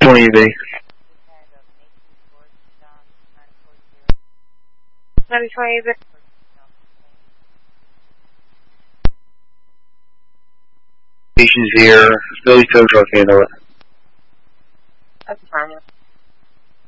20 UV. 920 UV. Station's here. Philly tow truck handle it. Affirmative.